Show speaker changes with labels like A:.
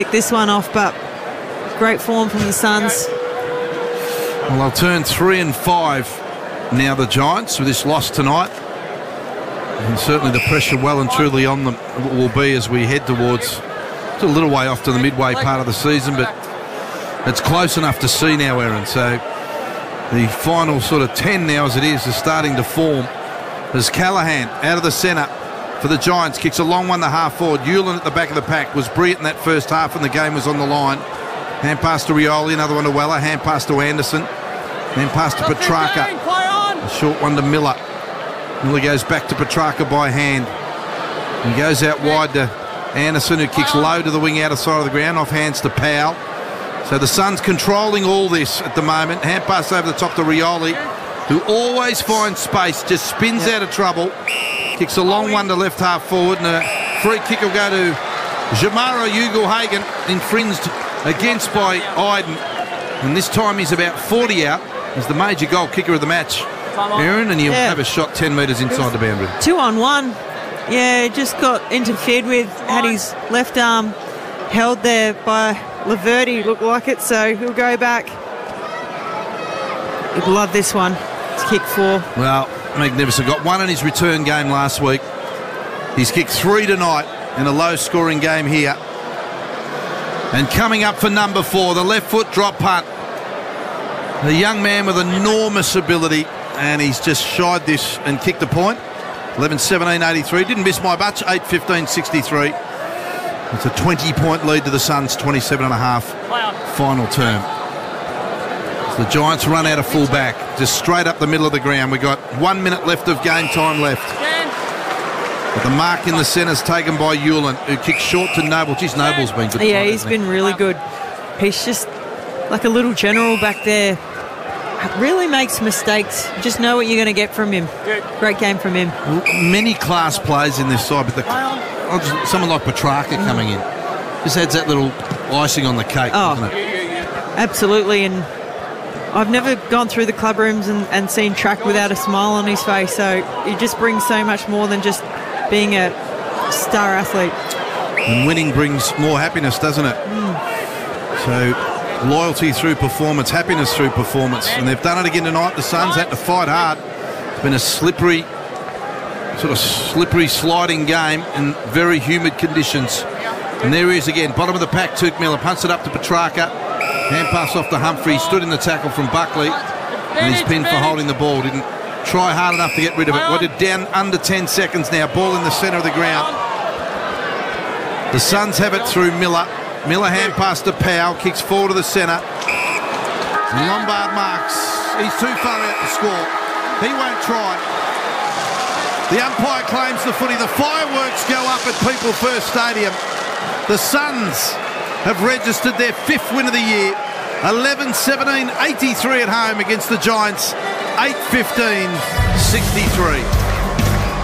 A: pick this one off, but great form from the Suns.
B: Well, they'll turn 3 and 5 now, the Giants, with this loss tonight. And certainly the pressure well and truly on them will be as we head towards, it's a little way off to the midway part of the season, but it's close enough to see now, Aaron. So the final sort of 10 now as it is starting to form. As Callaghan out of the centre for the Giants, kicks a long one to half forward. Ulan at the back of the pack was brilliant in that first half and the game was on the line. Hand pass to Rioli, another one to Weller, hand pass to Anderson, hand pass to Petrarca. A short one to Miller. Miller goes back to Petrarca by hand. He goes out wide to Anderson, who kicks low to the wing outer side of the ground, off hands to Powell. So the Suns controlling all this at the moment. Hand pass over the top to Rioli, who always finds space, just spins out of trouble. Kicks a long one to left half forward, and a free kick will go to Jamara Ugle-Hagan, infringed against by Iden. And this time he's about 40 out. He's the major goal kicker of the match, Aaron, and he'll have a shot 10 metres inside the boundary.
A: 2-on-1. Yeah, just got interfered with, had his left arm held there by Laverty, looked like it, so he'll go back. He'd love this one. It's kick 4.
B: Well, magnificent. Got one in his return game last week. He's kicked 3 tonight in a low-scoring game here. And coming up for number 4, the left foot drop punt. The young man with enormous ability, and he's just shied this and kicked a point. 11-17-83. Didn't miss by much. 8-15-63. It's a 20-point lead to the Suns, 27.5 final term. So the Giants run out of full back, just straight up the middle of the ground. We've got 1 minute left of game time left. But the mark in the centre is taken by Ulan, who kicks short to Noble. Geez, Noble's been good.
A: Yeah, he's been really good. He's just like a little general back there. Really makes mistakes. You just know what you're going to get from him. Great game from him.
B: Many class players in this side, but someone like Petrarca coming in just adds that little icing on the cake, doesn't it?
A: Absolutely. And I've never gone through the club rooms and seen Track without a smile on his face. So he just brings so much more than just being a star athlete.
B: And winning brings more happiness, doesn't it? So loyalty through performance, happiness through performance. And they've done it again tonight. The Suns had to fight hard. It's been a slippery, sliding game in very humid conditions. And there he is again, bottom of the pack, Tuke Miller punts it up to Petrarca. Hand pass off to Humphrey, stood in the tackle from Buckley, and he's pinned for holding the ball. Didn't try hard enough to get rid of it. We're down under 10 seconds now, ball in the centre of the ground. The Suns have it through Miller. Miller hand pass to Powell, kicks forward to the centre. Lombard marks. He's too far out to score. He won't try. The umpire claims the footy. The fireworks go up at People First Stadium. The Suns have registered their 5th win of the year. 11-17-83 at home against the Giants. 8-15-63.